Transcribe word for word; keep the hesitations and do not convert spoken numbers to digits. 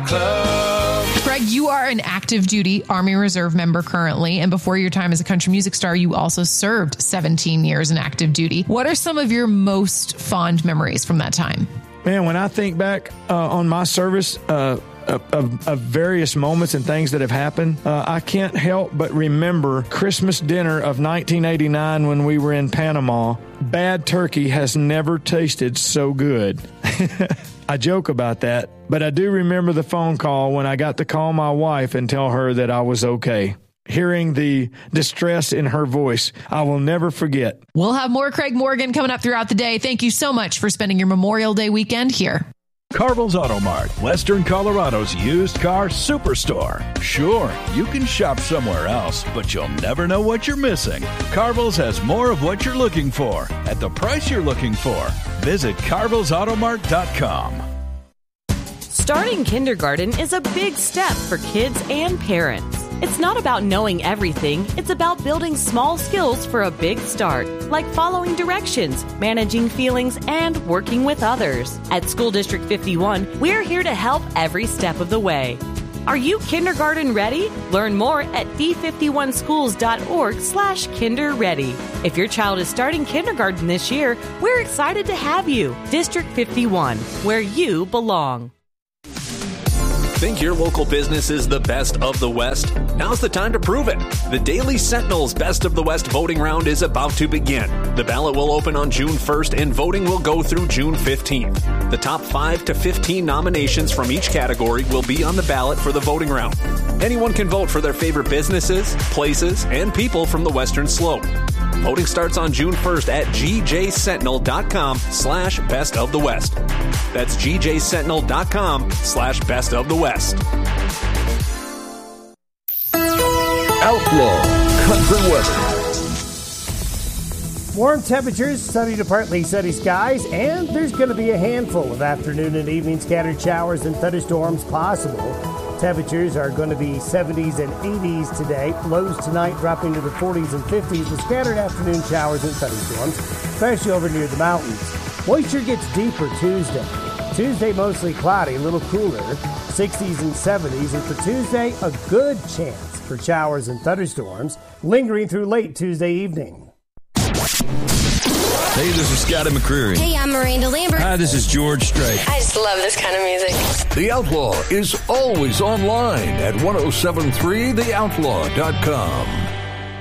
club. Greg, you are an active duty Army Reserve member currently, and before your time as a country music star, you also served seventeen years in active duty. What are some of your most fond memories from that time? Man, when I think back uh, on my service, uh, Of, of various moments and things that have happened, uh, I can't help but remember Christmas dinner of nineteen eighty-nine when we were in Panama. Bad turkey has never tasted so good. I joke about that, but I do remember the phone call when I got to call my wife and tell her that I was okay. Hearing the distress in her voice, I will never forget. We'll have more Craig Morgan coming up throughout the day. Thank you so much for spending your Memorial Day weekend here. Carville's Auto Mart, Western Colorado's used car superstore. Sure, you can shop somewhere else, but you'll never know what you're missing. Carville's has more of what you're looking for at the price you're looking for. Visit carvilles auto mart dot com. Starting kindergarten is a big step for kids and parents. It's not about knowing everything. It's about building small skills for a big start, like following directions, managing feelings, and working with others. At School District fifty-one, we're here to help every step of the way. Are you kindergarten ready? Learn more at d fifty-one schools dot org slash kinder ready. If your child is starting kindergarten this year, we're excited to have you. District fifty-one, where you belong. Think your local business is the best of the West? Now's the time to prove it. The Daily Sentinel's Best of the West voting round is about to begin. The ballot will open on June first and voting will go through June fifteenth. The top five to fifteen nominations from each category will be on the ballot for the voting round. Anyone can vote for their favorite businesses, places, and people from the Western Slope. Voting starts on June first at g j sentinel dot com slash best of the West. That's g j sentinel dot com slash best of the West. Outlaw Country Weather. Warm temperatures, sunny to partly sunny skies, and there's going to be a handful of afternoon and evening scattered showers and thunderstorms possible. Temperatures are going to be seventies and eighties today. Lows tonight dropping to the forties and fifties with scattered afternoon showers and thunderstorms, especially over near the mountains. Moisture gets deeper Tuesday. Tuesday mostly cloudy, a little cooler, sixties and seventies. And for Tuesday, a good chance for showers and thunderstorms lingering through late Tuesday evening. Hey, this is Scotty McCreery. Hey, I'm Miranda Lambert. Hi, this is George Strait. I just love this kind of music. The Outlaw is always online at ten seventy-three the outlaw dot com.